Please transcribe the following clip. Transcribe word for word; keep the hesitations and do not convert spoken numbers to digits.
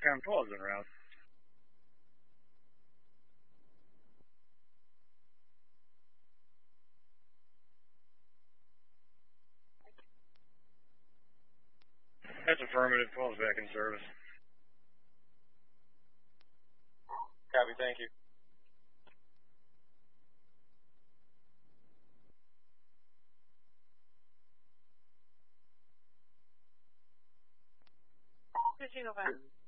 TRACOM twelve is en route. That's affirmative. twelve is back in service. Copy, thank you. fifteen oh five.